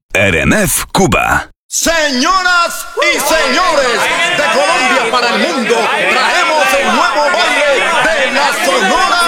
RMF Cuba. Señoras y señores, de Colombia para el mundo, traemos el nuevo baile de la Sonora